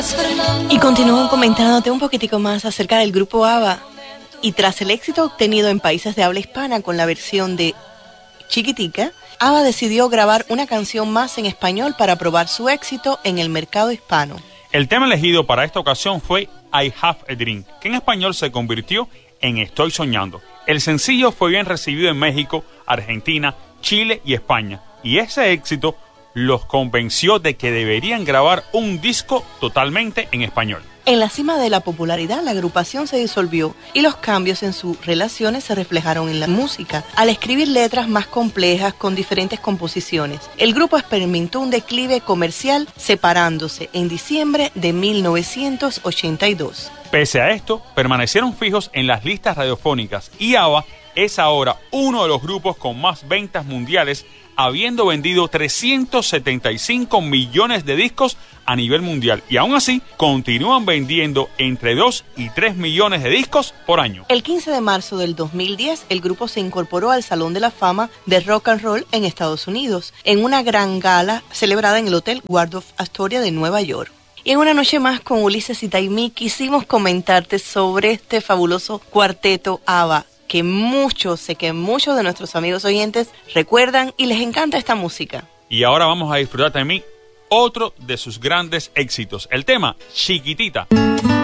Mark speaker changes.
Speaker 1: Y continúo comentándote un poquitico más acerca del grupo ABBA. Y tras el éxito obtenido en países de habla hispana con la versión de Chiquitica, ABBA decidió grabar una canción más en español para probar su éxito en el mercado hispano.
Speaker 2: El tema elegido para esta ocasión fue I Have a Dream, que en español se convirtió en Estoy Soñando. El sencillo fue bien recibido en México, Argentina, Chile y España, y ese éxito los convenció de que deberían grabar un disco totalmente en español.
Speaker 1: En la cima de la popularidad, la agrupación se disolvió y los cambios en sus relaciones se reflejaron en la música, al escribir letras más complejas con diferentes composiciones. El grupo experimentó un declive comercial, separándose en diciembre de 1982.
Speaker 2: Pese a esto, permanecieron fijos en las listas radiofónicas y ABBA es ahora uno de los grupos con más ventas mundiales, habiendo vendido 375 millones de discos a nivel mundial, y aún así continúan vendiendo entre 2 y 3 millones de discos por año.
Speaker 1: El 15 de marzo del 2010, el grupo se incorporó al Salón de la Fama de Rock and Roll en Estados Unidos, en una gran gala celebrada en el Hotel Waldorf Astoria de Nueva York. Y en una noche más con Ulises y Taimí quisimos comentarte sobre este fabuloso cuarteto ABBA, que sé que muchos de nuestros amigos oyentes recuerdan y les encanta esta música.
Speaker 2: Y ahora vamos a disfrutar también otro de sus grandes éxitos, el tema Chiquitita.